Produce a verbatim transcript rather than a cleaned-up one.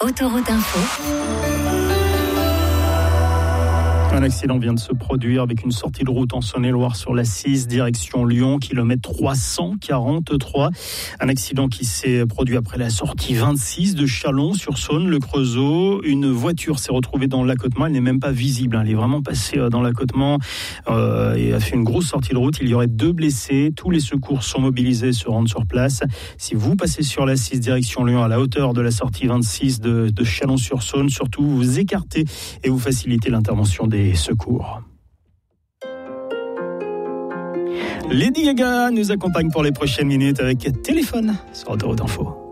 Autoroute Info. Un accident vient de se produire avec une sortie de route en Saône-et-Loire sur la six, direction Lyon, kilomètre trois cent quarante-trois. Un accident qui s'est produit après la sortie vingt-six de Chalon-sur-Saône, le Creusot. Une voiture s'est retrouvée dans l'accotement, elle n'est même pas visible. Elle est vraiment passée dans l'accotement euh, et a fait une grosse sortie de route. Il y aurait deux blessés. Tous les secours sont mobilisés et se rendent sur place. Si vous passez sur la six, direction Lyon, à la hauteur de la sortie vingt-six de, de Chalon-sur-Saône, surtout vous écartez et vous facilitez l'intervention des secours. Lady Gaga nous accompagne pour les prochaines minutes avec Téléphone sur Autoroute Info.